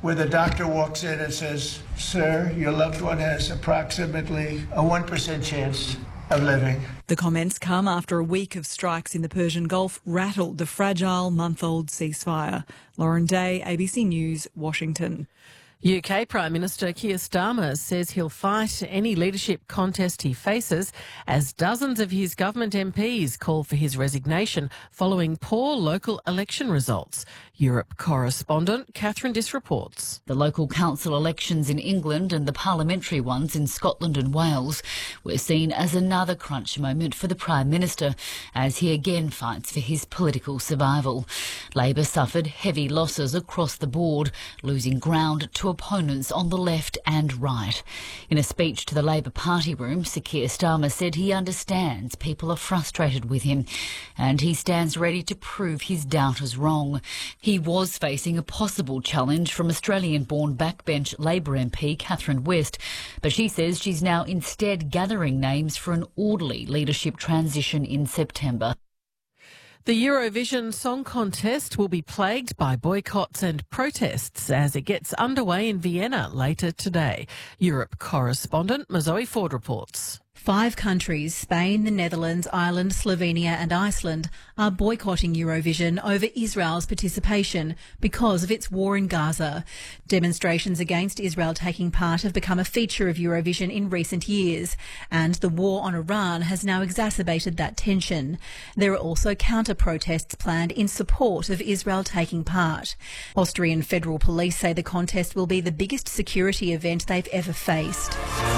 where the doctor walks in and says, "Sir, your loved one has approximately a 1% chance of living." The comments come after a week of strikes in the Persian Gulf rattled the fragile month-old ceasefire. Lauren Day, ABC News, Washington. UK Prime Minister Keir Starmer says he'll fight any leadership contest he faces as dozens of his government MPs call for his resignation following poor local election results. Europe correspondent Catherine Diss reports. The local council elections in England and the parliamentary ones in Scotland and Wales were seen as another crunch moment for the Prime Minister as he again fights for his political survival. Labor suffered heavy losses across the board, losing ground to opponents on the left and right. In a speech to the Labor Party room, Sir Keir Starmer said he understands people are frustrated with him and he stands ready to prove his doubters wrong. He was facing a possible challenge from Australian-born backbench Labor MP Catherine West, but she says she's now instead gathering names for an orderly leadership transition in September. The Eurovision Song Contest will be plagued by boycotts and protests as it gets underway in Vienna later today. Europe correspondent Mazoe Ford reports. 5 countries, Spain, the Netherlands, Ireland, Slovenia and Iceland, are boycotting Eurovision over Israel's participation because of its war in Gaza. Demonstrations against Israel taking part have become a feature of Eurovision in recent years, and the war on Iran has now exacerbated that tension. There are also counter-protests planned in support of Israel taking part. Austrian federal police say the contest will be the biggest security event they've ever faced.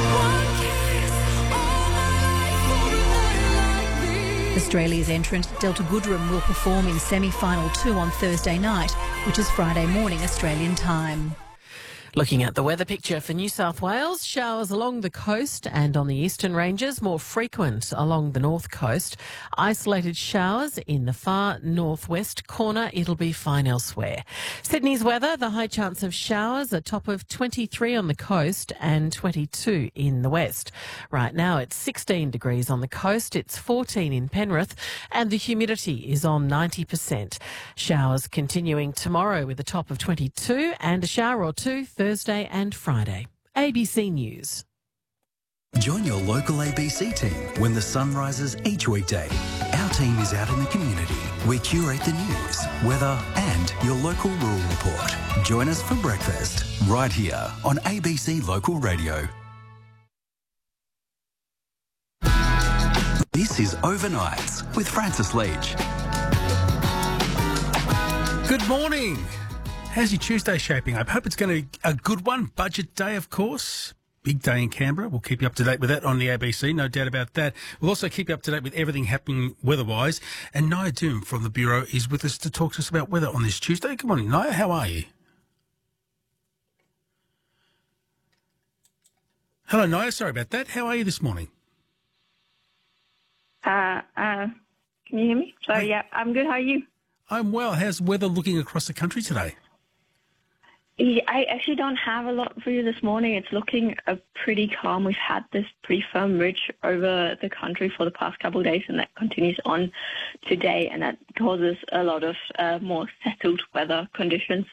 Australia's entrant Delta Goodrem will perform in semi-final 2 on Thursday night, which is Friday morning Australian time. Looking at the weather picture for New South Wales, showers along the coast and on the eastern ranges, more frequent along the north coast. Isolated showers in the far northwest corner. It'll be fine elsewhere. Sydney's weather, the high chance of showers, a top of 23 on the coast and 22 in the west. Right now it's 16 degrees on the coast, it's 14 in Penrith, and the humidity is on 90%. Showers continuing tomorrow with a top of 22 and a shower or two Thursday and Friday. ABC News. Join your local ABC team when the sun rises each weekday. Our team is out in the community. We curate the news, weather and your local rural report. Join us for breakfast right here on ABC Local Radio. This is Overnights with Francis Leach. Good morning. How's your Tuesday shaping up? Hope it's going to be a good one. Budget day, of course. Big day in Canberra. We'll keep you up to date with that on the ABC, no doubt about that. We'll also keep you up to date with everything happening weather-wise. And Nia Doom from the Bureau is with us to talk to us about weather on this Tuesday. Good morning, Nia. How are you? Hello, Nia. Sorry about that. How are you this morning? Can you hear me? Sorry, yeah, I'm good. How are you? I'm well. How's weather looking across the country today? Yeah, I actually don't have a lot for you this morning. It's looking pretty calm. We've had this pretty firm ridge over the country for the past couple of days, and that continues on today, and that causes a lot of more settled weather conditions.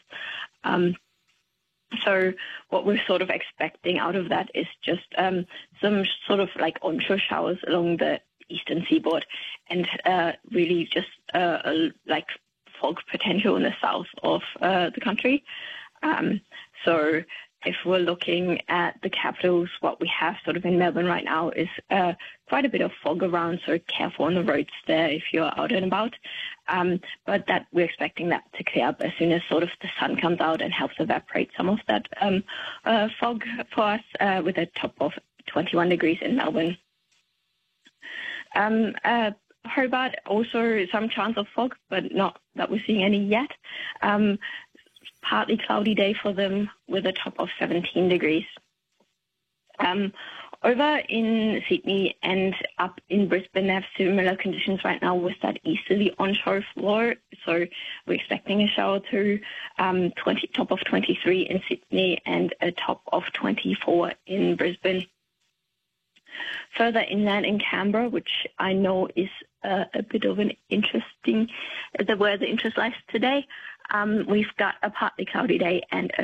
So what we're sort of expecting out of that is just some sort of like onshore showers along the eastern seaboard and really just like fog potential in the south of the country. So if we're looking at the capitals, what we have sort of in Melbourne right now is quite a bit of fog around, so careful on the roads there if you're out and about. But that we're expecting that to clear up as soon as sort of the sun comes out and helps evaporate some of that fog for us with a top of 21 degrees in Melbourne. Hobart, also some chance of fog, but not that we're seeing any yet. Partly cloudy day for them with a top of 17 degrees. Over in Sydney and up in Brisbane, they have similar conditions right now with that easterly onshore flow. So we're expecting a shower through top of 23 in Sydney and a top of 24 in Brisbane. Further inland in Canberra, which I know is a bit of an interesting, where the interest lies today, we've got a partly cloudy day and a